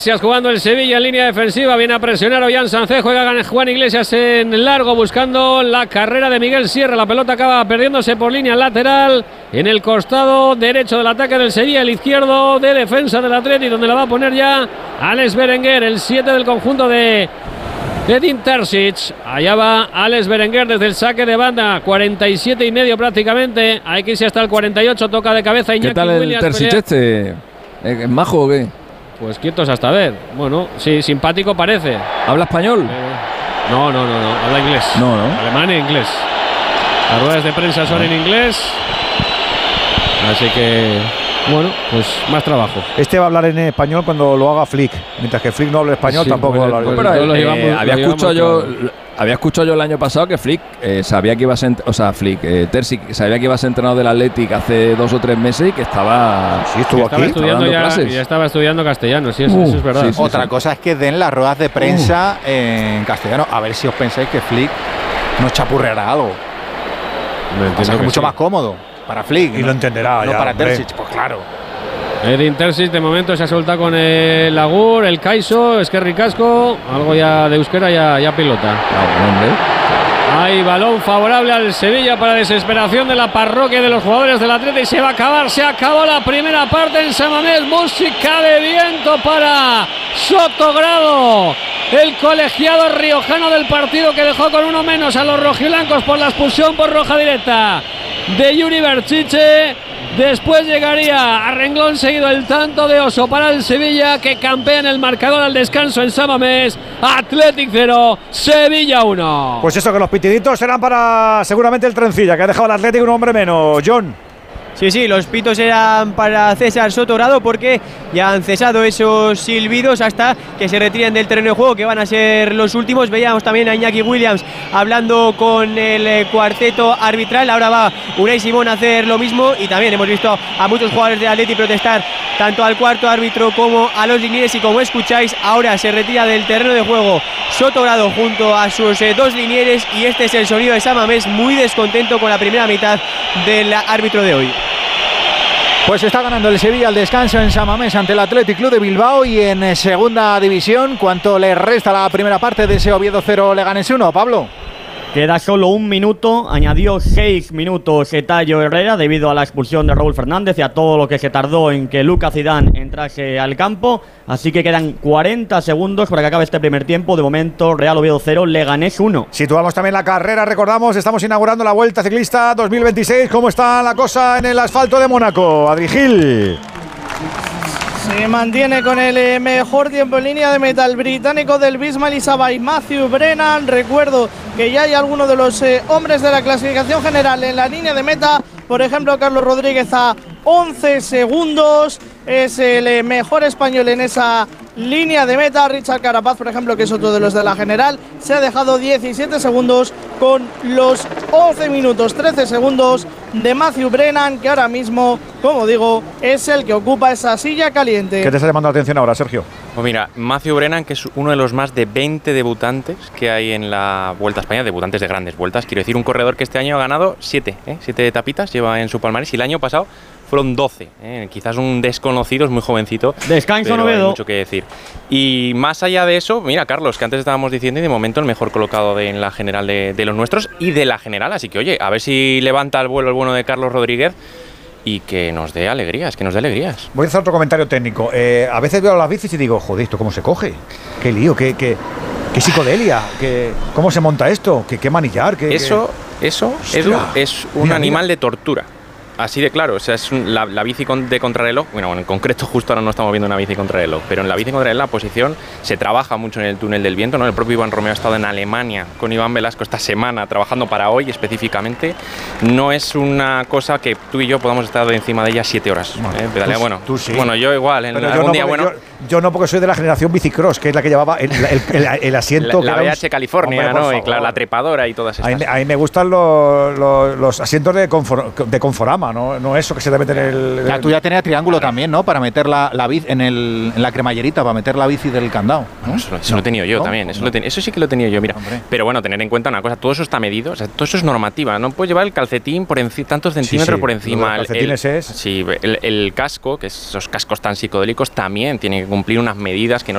Jugando el Sevilla en línea defensiva, viene a presionar Ollán Sánchez, juega Juan Iglesias en largo buscando la carrera de Miguel Sierra, la pelota acaba perdiéndose por línea lateral en el costado derecho del ataque del Sevilla, el izquierdo de defensa del Atleti, donde la va a poner ya Alex Berenguer, el 7 del conjunto de Edin Terzic. Allá va Alex Berenguer desde el saque de banda, 47,5 prácticamente, hay que irse hasta el 48, toca de cabeza Iñaki Williams. ¿Qué tal el Williams, Terzic ¿Es majo o qué? Pues quietos hasta ver. Bueno, sí, simpático parece. ¿Habla español? No, habla inglés. No. Alemán e inglés. Las ruedas de prensa son en inglés. Así que, bueno, pues más trabajo. Este va a hablar en español cuando lo haga Flick. Mientras que Flick no hable español, sí, tampoco va a hablar. Pero había escuchado yo el año pasado que Flick sabía que iba a ser, Terzic sabía que iba a ser entrenador del Athletic hace 2 o 3 meses y que estaba, estuvo aquí, estudiando ya estaba estudiando castellano, sí, eso es verdad. Sí, Otra cosa es que den las ruedas de prensa en castellano, a ver si os pensáis que Flick nos chapurreará algo. O sea, que mucho más cómodo para Flick. Y lo entenderá. No ya, para Terzic, pues claro. Edin Terzic de momento se ha soltado con el Agur, el Caiso, Esquerri Casco, algo ya de euskera, ya pilota. Hay balón favorable al Sevilla para desesperación de la parroquia de los jugadores del Atleti y se va a acabar, se acabó la primera parte en San Mamés, música de viento para Sotogrado, el colegiado riojano del partido que dejó con uno menos a los rojiblancos por la expulsión por roja directa de Yuri Berchiche. Después llegaría a renglón seguido el tanto de Oso para el Sevilla, que campea en el marcador al descanso en San Mamés. Athletic 0, Sevilla 1. Pues eso, que los pitiditos serán para seguramente el Trencilla, que ha dejado al Athletic un hombre menos. John. Sí, los pitos eran para César Sotogrado porque ya han cesado esos silbidos hasta que se retiren del terreno de juego, que van a ser los últimos. Veíamos también a Iñaki Williams hablando con el cuarteto arbitral. Ahora va Unai Simón a hacer lo mismo y también hemos visto a muchos jugadores de Atleti protestar tanto al cuarto árbitro como a los linieres, y como escucháis, ahora se retira del terreno de juego Sotogrado junto a sus 2 linieres, y este es el sonido de San Mamés, muy descontento con la primera mitad del árbitro de hoy. Pues está ganando el Sevilla al descanso en San Mamés ante el Athletic Club de Bilbao. Y en segunda división, ¿cuánto le resta la primera parte de ese Oviedo 0 Leganés 1, Pablo? Queda solo 1 minuto, añadió 6 minutos Tallo Herrera debido a la expulsión de Raúl Fernández y a todo lo que se tardó en que Lucas Zidane entrase al campo. Así que quedan 40 segundos para que acabe este primer tiempo. De momento, Real Oviedo 0, Leganés 1. Situamos también la carrera, recordamos, estamos inaugurando la Vuelta Ciclista 2026. ¿Cómo está la cosa en el asfalto de Mónaco? Adri Gil. Se mantiene con el mejor tiempo en línea de meta el británico del Bismarck y Matthew Brennan. Recuerdo que ya hay algunos de los hombres de la clasificación general en la línea de meta. Por ejemplo, Carlos Rodríguez a 11 segundos. Es el mejor español en esa línea de meta. Richard Carapaz, por ejemplo, que es otro de los de la general, se ha dejado 17 segundos con los 11 minutos 13 segundos de Matthew Brennan, que ahora mismo, como digo, es el que ocupa esa silla caliente. ¿Qué te está llamando la atención ahora, Sergio? Pues mira, Matthew Brennan, que es uno de los más de 20 debutantes que hay en la Vuelta a España, debutantes de grandes vueltas. Quiero decir, un corredor que este año ha ganado 7 etapitas, lleva en su palmarés, y el año pasado fueron 12, quizás un desconocido, es muy jovencito. Descanso, pero Novedo. hay mucho que decir. Y más allá de eso, mira, Carlos, que antes estábamos diciendo, y de momento el mejor colocado en la general de los nuestros y de la general. Así que, oye, a ver si levanta el vuelo el bueno de Carlos Rodríguez y que nos dé alegrías, Voy a hacer otro comentario técnico. A veces veo las bicis y digo, joder, ¿esto cómo se coge? Qué lío, qué psicodelia, cómo se monta esto, qué manillar. Eso, Edu, es un animal de tortura. Así de claro, o sea, es la bici de contrarreloj. Bueno, en concreto justo ahora no estamos viendo una bici contrarreloj, pero en la bici contrarreloj la posición se trabaja mucho en el túnel del viento, ¿no? El propio Iván Romeo ha estado en Alemania con Iván Velasco esta semana trabajando para hoy específicamente. No es una cosa que tú y yo podamos estar de encima de ella 7 horas. Tú sí. Bueno, yo igual. Yo no, porque soy de la generación bicicross, que es la que llevaba el asiento. La BH California, ¿no? Y claro, la trepadora y todas estas. A mí me gustan los asientos de Conforama. No eso que se debe tener tú ya tenías triángulo también, ¿no? Para meter la bici en la cremallerita, para meter la bici del candado, ¿no? Eso lo he tenido yo también. Eso sí que lo he tenido yo, mira. Hombre. Pero bueno, tener en cuenta una cosa, todo eso está medido, o sea, todo eso es normativa. No puedes llevar el calcetín por tantos centímetros por encima. El casco, que esos cascos tan psicodélicos también tienen que cumplir unas medidas que no